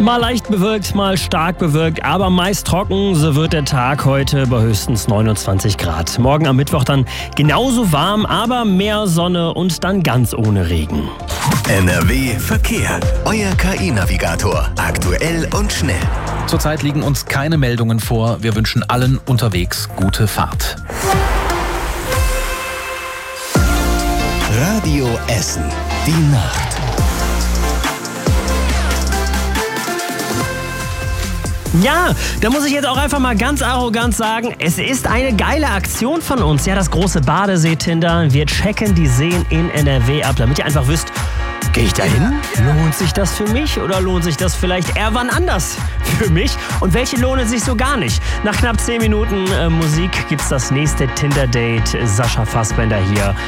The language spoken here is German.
Mal leicht bewölkt, mal stark bewölkt, aber meist trocken. So wird der Tag heute bei höchstens 29 Grad. Morgen am Mittwoch dann genauso warm, aber mehr Sonne und dann ganz ohne Regen. NRW Verkehr. Euer KI-Navigator. Aktuell und schnell. Zurzeit liegen uns keine Meldungen vor. Wir wünschen allen unterwegs gute Fahrt. Radio Essen. Die Nacht. Ja, da muss ich jetzt auch einfach mal ganz arrogant sagen, es ist eine geile Aktion von uns. Ja, das große Badesee-Tinder. Wir checken die Seen in NRW ab, damit ihr einfach wisst, gehe ich da hin? Lohnt sich das für mich oder lohnt sich das vielleicht eher wann anders für mich? Und welche lohnen sich so gar nicht? Nach knapp 10 Minuten Musik gibt's das nächste Tinder-Date. Sascha Fassbender hier.